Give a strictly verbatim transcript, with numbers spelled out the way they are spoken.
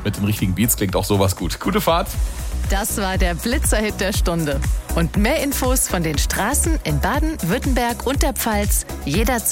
mit den richtigen Beats klingt auch sowas gut. Gute Fahrt. Das war der Blitzerhit der Stunde. Und mehr Infos von den Straßen in Baden, Württemberg und der Pfalz jederzeit